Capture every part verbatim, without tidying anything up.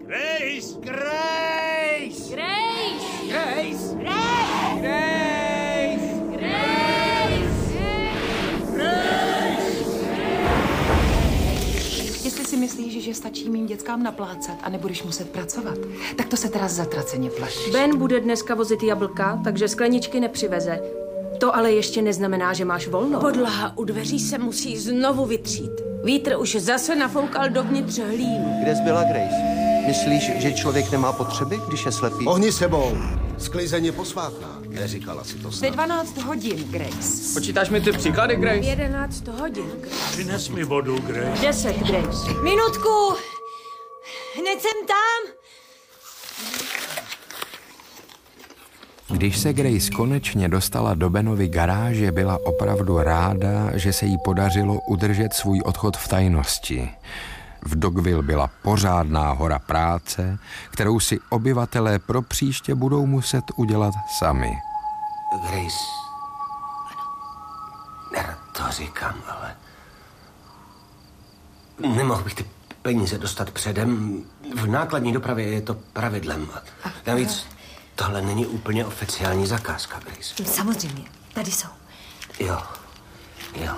Grace! Grace! Grace! Grace! Grace! Grace! Jestli si myslíš, že stačí mým dětskám naplácat a nebudeš muset pracovat, tak to se teda zatraceně plašíš. Ben bude dneska vozit jablka, takže skleničky nepřiveze. To ale ještě neznamená, že máš volno. Podlaha u dveří se musí znovu vytřít. Vítr už zase nafoukal dovnitř hlínu. Kde zbyla Grace? Myslíš, že člověk nemá potřeby, když je slepý? Ohni sebou. Sklizeň je posvátná. Neříkala si to Ve snad. dvanáct hodin, Grace. Počítáš mi ty příklady, V Grace? jedenáct hodin. Přines mi vodu, Grace. Deset, Grace. Minutku! Hned jsem tam! Když se Grace konečně dostala do Benovy garáže, byla opravdu ráda, že se jí podařilo udržet svůj odchod v tajnosti. V Dogville byla pořádná hora práce, kterou si obyvatelé pro příště budou muset udělat sami. Grace. Nerad to říkám, ale... Nemohl bych ty peníze dostat předem. V nákladní dopravě je to pravidlem. Navíc tohle není úplně oficiální zakázka, Grace. Samozřejmě, tady jsou. Jo, jo.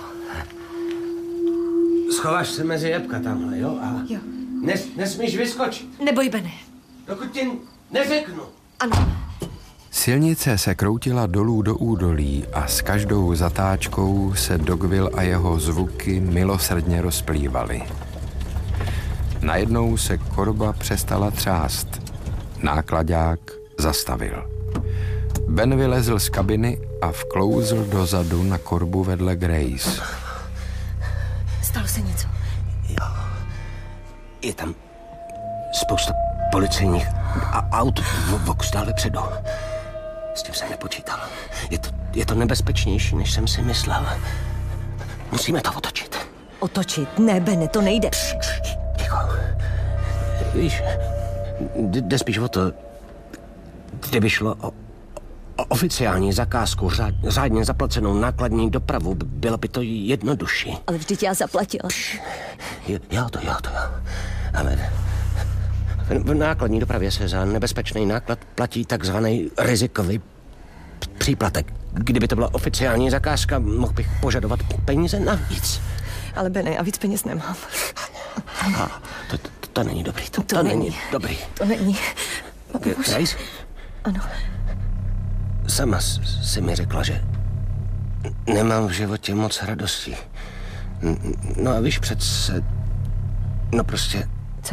Schováš se mezi jabka tamhle, jo? A Jo. Nes, nesmíš vyskočit, Neboj, Bene. dokud ti neřeknu. Ano. Silnice se kroutila dolů do údolí a s každou zatáčkou se Dogville a jeho zvuky milosrdně rozplývaly. Najednou se korba přestala třást. Nákladák zastavil. Ben vylezl z kabiny a vklouzl dozadu na korbu vedle Grace. Stalo se něco. Jo. Je tam spousta policejních a aut v voku stále předu. S tím jsem nepočítal. Je to, je to nebezpečnější, než jsem si myslel. Musíme to otočit. Otočit? Ne, Bene, to nejde. Ticho. Víš, jde spíš o to, kdyby šlo o, o oficiální zakázku, řád, řádně zaplacenou nákladní dopravu, bylo by to jednodušší. Ale vždyť já zaplatila. Jo, jo, to jo, to jo. Ale v, v nákladní dopravě se za nebezpečný náklad platí takzvaný rizikový p- příplatek. Kdyby to byla oficiální zakázka, mohl bych požadovat peníze navíc. Ale Bene, já víc peněz nemám. A to, to, to není dobrý, to, To to není. není dobrý. To není. Grace? Ano. Sama s- si mi řekla, že nemám v životě moc radosti. N- No a víš přece, no prostě Co?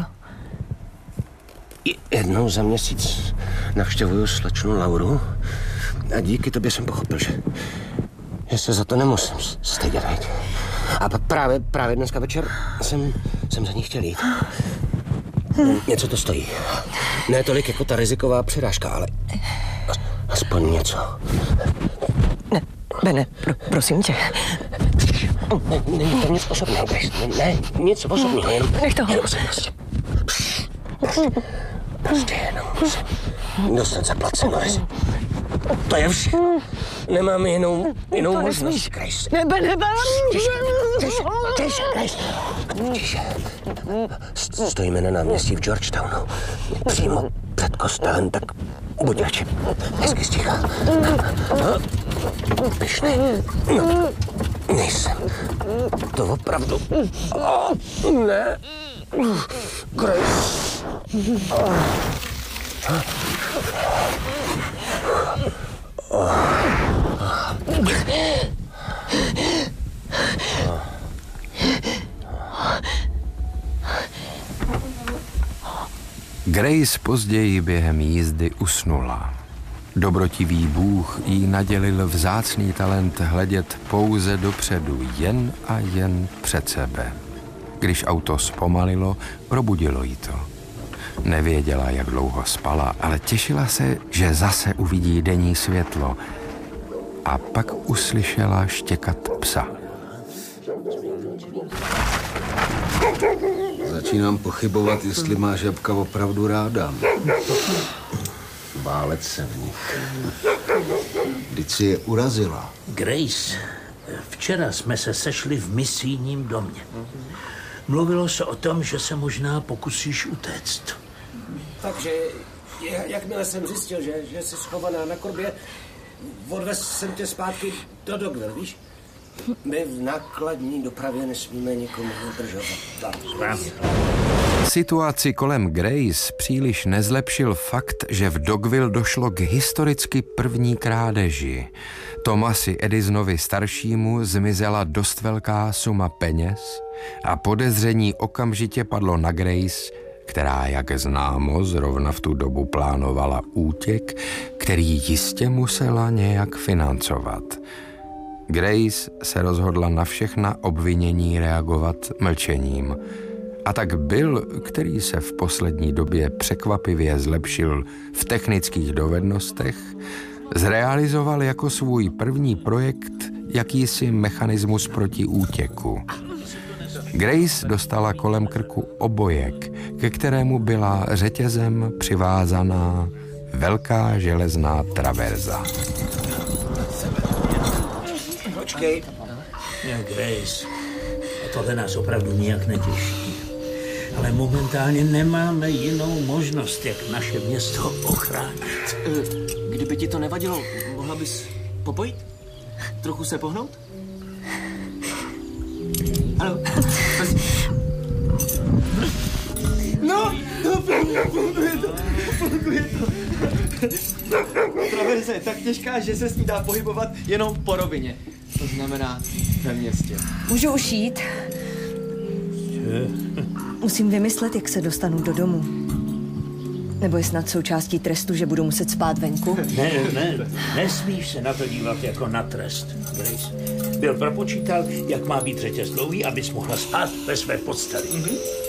jednou za měsíc navštěvuju slečnu Lauru a díky tobě jsem pochopil, že, že se za to nemusím s- stydět, veď? A p- právě, právě dneska večer jsem, jsem za ní chtěl jít. Něco to stojí. Ne tolik jako ta riziková přirážka, ale as- aspoň něco. Ne, Bene, pro, prosím tě. Ne, není to nic osobného, Grace. Ne, ne, nic osobného, jenom... Nech toho. Jenom se prostě... Prostě, prostě jenom musím dostat zaplaceno. To je všechno. Nemám jinou, jinou možnost, Grace. Ne, Bene, Bene. Tiše, tiše, tiše, Grace. Tiše. S- Stojíme na náměstí v Georgetownu. Přímo před kostelem, tak buď radši hezky sticha. Pyšný. No, nejsem. To opravdu. Oh, ne. Grace. Grace později během jízdy usnula. Dobrotivý Bůh jí nadělil vzácný talent hledět pouze dopředu, jen a jen před sebe. Když auto zpomalilo, probudilo jí to. Nevěděla, jak dlouho spala, ale těšila se, že zase uvidí denní světlo. A pak uslyšela štěkat psa. Začínám pochybovat, jestli má žabka opravdu ráda. Válec se v nich. Vždyť si je urazila. Grace, včera jsme se sešli v misijním domě. Mluvilo se o tom, že se možná pokusíš utéct. Takže jakmile jsem zjistil, že, že jsi schovaná na korbě, odvez jsem tě zpátky do Dogville, víš? My v nákladní dopravě nesmíme nikomu udržovat. Situaci kolem Grace příliš nezlepšil fakt, že v Dogville došlo k historicky první krádeži. Thomasi Edisonovi staršímu zmizela dost velká suma peněz a podezření okamžitě padlo na Grace, která, jak známo, zrovna v tu dobu plánovala útěk, který jistě musela nějak financovat. Grace se rozhodla na všechna obvinění reagovat mlčením. A tak Bill, který se v poslední době překvapivě zlepšil v technických dovednostech, zrealizoval jako svůj první projekt jakýsi mechanismus proti útěku. Grace dostala kolem krku obojek, ke kterému byla řetězem přivázaná velká železná traverza. Počkej. Ne, Grace, tohle nás opravdu nijak netěší. Ale momentálně nemáme jinou možnost, jak naše město ochránit. Kdyby ti to nevadilo, mohla bys popojit? Trochu se pohnout? Haló? No, no, funguje to, funguje to. Traverze je tak těžká, že se s ní dá pohybovat jenom po rovině. To znamená ve městě. Můžu už jít? Musím vymyslet, jak se dostanu do domu. Nebo je snad součástí trestu, že budu muset spát venku? Ne, ne, nesmíš se na to dívat jako na trest, Grace. Byl propočítal, jak má být řetěz dlouhý, abys mohla spát ve své podstavě. Mm-hmm.